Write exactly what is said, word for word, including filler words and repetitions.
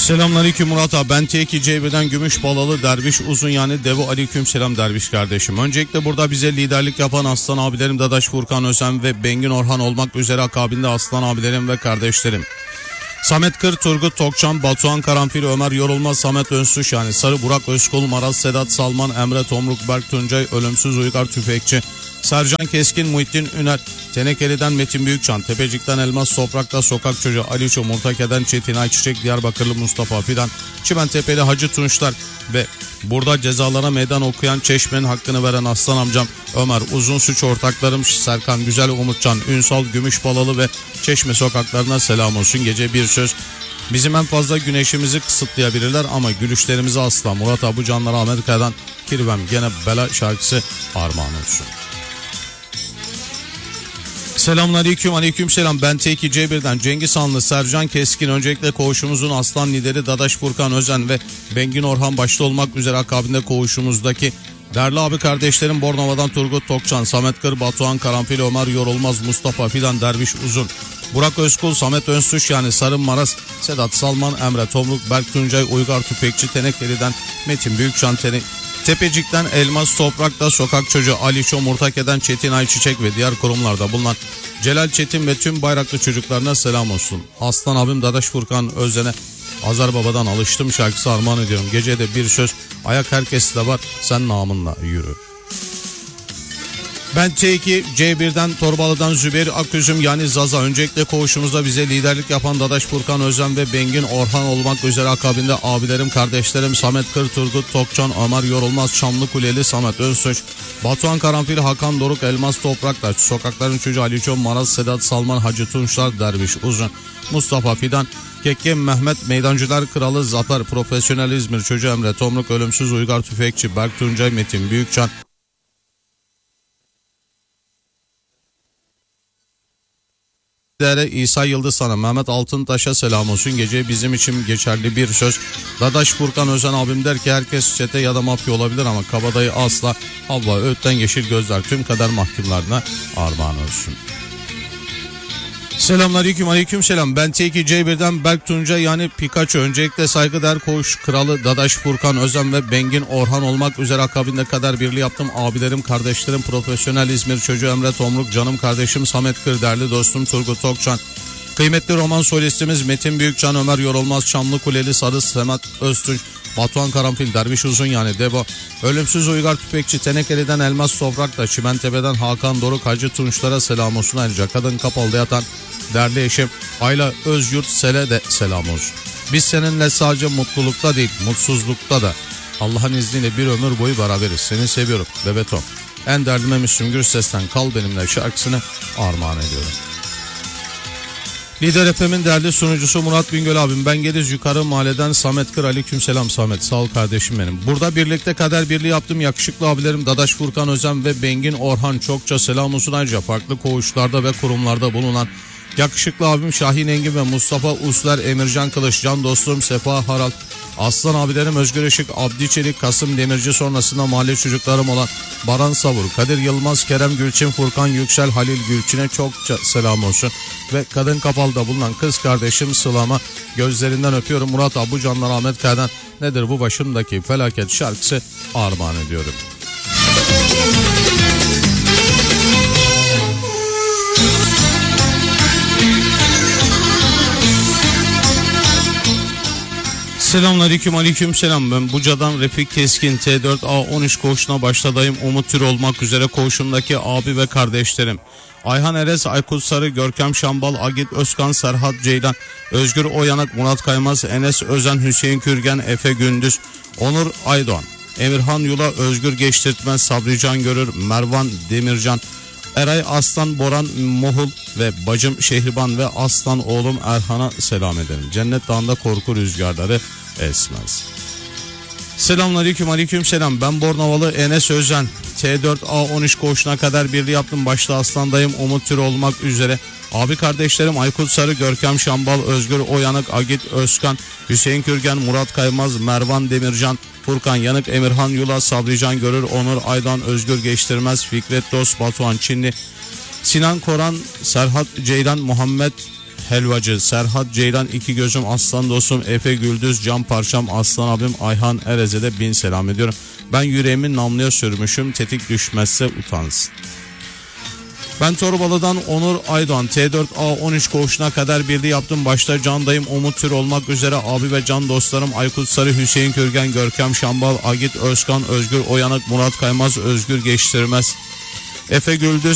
Selamünaleyküm Murat abi. Ben T iki C bir'den Gümüşbalalı Derviş Uzun yani Devo aleykümselam Derviş kardeşim. Öncelikle burada bize liderlik yapan aslan abilerim Dadaş Furkan Özen ve Bengin Orhan olmak üzere akabinde aslan abilerim ve kardeşlerim. Samet Kır, Turgut Tokçan, Batuhan Karanfil, Ömer Yorulmaz, Samet Önsuş yani Sarı Burak Özkul, Maraz Sedat Salman, Emre Tomruk, Berk Tuncay, Ölümsüz Uygar Tüfekçi, Sercan Keskin, Muhittin Üner, Tenekeli'den Metin Büyükçan, Tepecik'ten Elmas Toprak'ta Sokak Çocuğu Ali Ço, Murtake'den Çetin Ayçiçek, Diyarbakırlı Mustafa Fidan, Çimentepe'li Hacı Tunçlar ve burada cezalara meydan okuyan Çeşme'nin hakkını veren aslan amcam Ömer, uzun suç ortaklarım Serkan Güzel, Umutcan, Ünsal, Gümüşbalalı ve Çeşme sokaklarına selam olsun. Gece bir söz. Bizim en fazla güneşimizi kısıtlayabilirler ama gülüşlerimizi asla. Murat Abucanlara Amerika'dan Kirvem gene bela şarkısı armağan olsun. Selamünaleyküm, aleykümselam. Ben T iki C bir'den Cengiz Hanlı, Sercan Keskin. Öncelikle koğuşumuzun aslan lideri Dadaş Furkan Özen ve Bengin Orhan başta olmak üzere akabinde koğuşumuzdaki değerli abi kardeşlerim Bornova'dan Turgut Tokçan, Samet Kır, Batuhan Karanfil, Ömer Yorulmaz, Mustafa Fidan, Derviş Uzun, Burak Özkul, Samet Önsuş yani Sarı Maraz, Sedat Salman, Emre Tomruk, Berk Tuncay, Uygar Tüfekçi, Tenekeli'den Metin Büyükçan, Tene Tepecik'ten Elmas Toprak'ta Sokak Çocuğu Ali Ço, Murtake'den Çetin Ayçiçek ve diğer kurumlarda bulunan Celal Çetin ve tüm bayraklı çocuklarına selam olsun. Aslan abim Dadaş Furkan Özen'e Azar Baba'dan alıştım şarkısı armağan ediyorum. Gecede bir söz, ayak herkeste var, sen namınla yürü. Ben T iki C bir'den Torbalı'dan Zübeyir Aküzüm yani Zaza. Öncelikle koğuşumuzda bize liderlik yapan Dadaş Furkan Özen ve Bengin Orhan olmak üzere akabinde abilerim kardeşlerim Samet Kır, Turgut Tokçan, Ömer Yorulmaz, Çamlıkuleli, Samet Özsoç, Batuhan Karanfil, Hakan Doruk, Elmas Topraktaş, Sokakların Çocuğu Ali Ço, Maraz Sedat Salman, Hacı Tunçlar, Derviş Uzun, Mustafa Fidan, Kekke Mehmet, Meydancılar Kralı Zafer, Profesyonel İzmir Çocuğu Emre Tomruk, Ölümsüz Uygar Tüfekçi, Berk Tuncay, Metin Büyükçan, Değerli İsa Yıldız sana, Mehmet Altıntaş'a selam olsun. Gece bizim için geçerli bir söz. Dadaş Furkan Özen abim der ki herkes çete ya da mafya olabilir ama kabadayı asla. Allah öğütten yeşil gözler tüm kader mahkumlarına armağan olsun. Selamünaleyküm, aleykümselam. Ben T iki C bir'den Berk Tunca yani Pikachu. Öncelikle saygıdeğer koğuş kralı Dadaş Furkan Özen ve Bengin Orhan olmak üzere akabinde kader birliği yaptım. Abilerim, kardeşlerim, profesyonel İzmir Çocuğu Emre Tomruk, canım kardeşim Samet Kır, değerli dostum Turgut Tokçan, kıymetli roman solistimiz Metin Büyükçan, Ömer Yorulmaz, Çamlıkuleli Sarı, Semet Öztunç, Batuhan Karanfil, Derviş Uzun yani Devo, Ölümsüz Uygar Tüfekçi, Tenekeli'den Elmas Toprak'ta, Çimentepe'den Hakan Doruk, Hacı Tunçlar'a selam olsun. Ayrıca kadın kapalıda yatan değerli eşim Ayla Özyurt Sel'e de selam olsun. Biz seninle sadece mutlulukta değil mutsuzlukta da Allah'ın izniyle bir ömür boyu beraberiz. Seni seviyorum Bebetom. En derdime Müslüm Gürses'ten Kal Benimle şarkısını armağan ediyorum. Lider F M'in değerli sunucusu Murat Bingöl abim. Ben Gediz Yukarı Mahalleden Samet Kır, aleykümselam Samet. Sağ ol kardeşim benim. Burada birlikte kader birliği yaptım. Yakışıklı abilerim Dadaş Furkan Özen ve Bengin Orhan çokça selam olsun. Ayrıca farklı koğuşlarda ve kurumlarda bulunan yakışıklı abim Şahin Engin ve Mustafa Usler, Emircan Kılıç, can dostum Sefa Haral, aslan abilerim Özgür Işık, Abdi Çelik, Kasım Demirci, sonrasında mahalle çocuklarım olan Baran Savur, Kadir Yılmaz, Kerem Gülçin, Furkan Yüksel, Halil Gülçin'e çokça selam olsun. Ve kadın kapalıda bulunan kız kardeşim Sıla'ma gözlerinden öpüyorum. Murat Abucanlar Ahmet Kaya'dan nedir bu başımdaki felaket şarkısı armağan ediyorum. Selamünaleyküm, aleykümselam. Ben Buca'dan Refik Keskin, T dört A on üç koğuşuna başladayım. Umut Tür olmak üzere koğuşumdaki abi ve kardeşlerim Ayhan Eres, Aykut Sarı, Görkem Şambal, Agit Özkan, Serhat Ceylan, Özgür Oyanak, Murat Kaymaz, Enes Özen, Hüseyin Kürgen, Efe Gündüz, Onur Aydoğan, Emirhan Yula, Özgür Geçtirtmez, Sabrican Görür, Mervan Demircan, Eray Aslan, Boran Mohul ve bacım Şehriban ve aslan oğlum Erhan'a selam ederim. Cennet Dağı'nda korku rüzgarları esmez. Selamünaleyküm, aleykümselam. Ben Bornovalı Enes Özen. T dört A on üç koğuşuna kadar birliği yaptım. Başta aslandayım. Umut Tür olmak üzere. Abi kardeşlerim Aykut Sarı, Görkem Şambal, Özgür Oyanık, Agit Özkan, Hüseyin Kürgen, Murat Kaymaz, Mervan Demircan, Furkan Yanık, Emirhan Yula, Sabrican Görür, Onur Aydan, Özgür Geçtirmez, Fikret Dost, Batuhan Çinli, Sinan Koran, Serhat Ceylan, Muhammed Helvacı, Serhat Ceylan, iki gözüm, aslan dostum, Efe Güldüz, Can Parçam, aslan abim Ayhan Erez'e de bin selam ediyorum. Ben yüreğimi namluya sürmüşüm, tetik düşmezse utansın. Ben Torbalı'dan Onur Aydoğan, T dört A on üç koğuşuna kadar birliği yaptım. Başta Can dayım, Umut Tür olmak üzere abi ve can dostlarım Aykut Sarı, Hüseyin Kürgen, Görkem Şambal, Agit Özkan, Özgür Oyanık, Murat Kaymaz, Özgür Geçtirmez, Efe Güldüz,